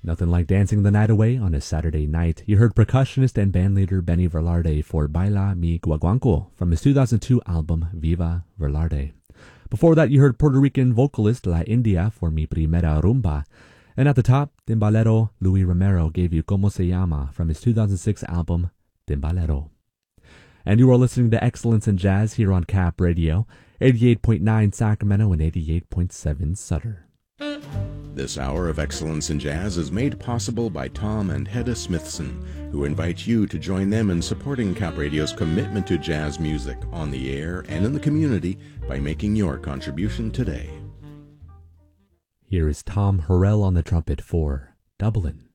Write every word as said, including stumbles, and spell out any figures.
Nothing like dancing the night away on a Saturday night. You heard percussionist and bandleader Benny Velarde for Baila Mi Guaguanco from his two thousand two album Viva Velarde. Before that, you heard Puerto Rican vocalist La India for Mi Primera Rumba. And at the top, timbalero Luis Romero gave you Como Se Llama from his two thousand six album Timbalero. And you are listening to Excellence in Jazz here on Cap Radio, eighty-eight point nine Sacramento and eighty-eight point seven Sutter. This hour of Excellence in Jazz is made possible by Tom and Hedda Smithson, who invite you to join them in supporting Cap Radio's commitment to jazz music on the air and in the community by making your contribution today. Here is Tom Harrell on the trumpet for Dublin.